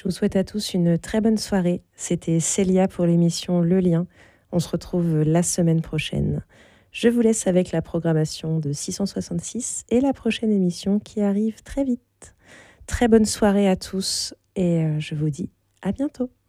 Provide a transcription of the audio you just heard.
vous souhaite à tous une très bonne soirée. C'était Célia pour l'émission Le Lien. On se retrouve la semaine prochaine. Je vous laisse avec la programmation de 666 et la prochaine émission qui arrive très vite. Très bonne soirée à tous et je vous dis à bientôt.